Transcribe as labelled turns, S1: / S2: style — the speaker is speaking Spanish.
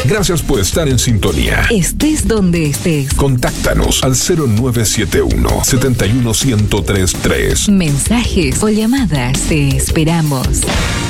S1: Gracias por estar en sintonía.
S2: Estés donde estés.
S1: Contáctanos al 0971 71103.
S2: Mensajes o llamadas. Te esperamos.